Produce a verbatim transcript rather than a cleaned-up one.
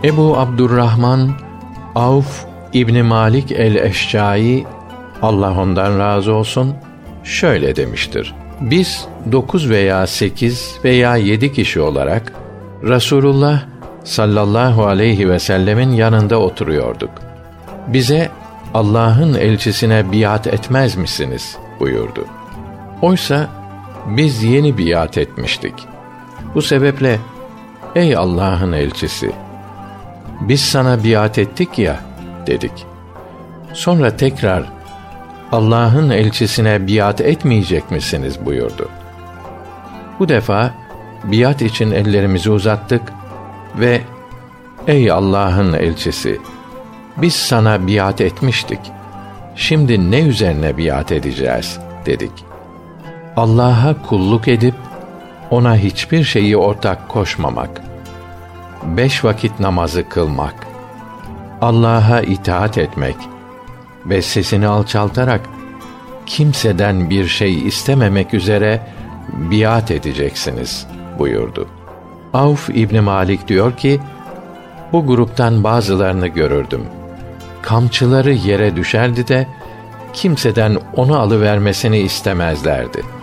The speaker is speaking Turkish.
Ebu Abdurrahman Avf İbni Malik el-Eşcai, Allah ondan razı olsun, şöyle demiştir: Biz dokuz veya sekiz veya yedi kişi olarak Resulullah sallallahu aleyhi ve sellemin yanında oturuyorduk. Bize Allah'ın elçisine biat etmez misiniz buyurdu. Oysa biz yeni biat etmiştik. Bu sebeple ey Allah'ın elçisi, biz sana biat ettik ya dedik. Sonra tekrar Allah'ın elçisine biat etmeyecek misiniz buyurdu. Bu defa biat için ellerimizi uzattık ve ey Allah'ın elçisi, biz sana biat etmiştik. Şimdi ne üzerine biat edeceğiz dedik. Allah'a kulluk edip ona hiçbir şeyi ortak koşmamak, beş vakit namazı kılmak, Allah'a itaat etmek ve sesini alçaltarak kimseden bir şey istememek üzere biat edeceksiniz buyurdu. Avf İbni Malik diyor ki, bu gruptan bazılarını görürdüm. Kamçıları yere düşerdi de kimseden onu alıvermesini istemezlerdi.